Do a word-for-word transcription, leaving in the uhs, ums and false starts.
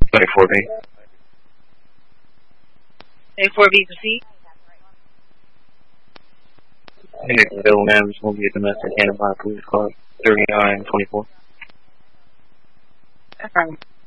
twenty-four B. twenty-four B, proceed. Bill Nams will be a domestic handled by a police car, thirty-nine twenty-four. Affirm.